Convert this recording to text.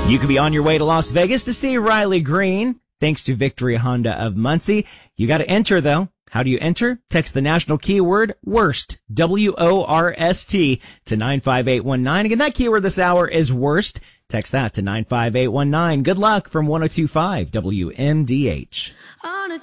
You could be on your way to Las Vegas to see Riley Green, thanks to Victory Honda of Muncie. You got to enter, though. How do you enter? Text the national keyword WORST, WORST, to 95819. Again, that keyword this hour is WORST. Text that to 95819. Good luck from 102.5 WMDH.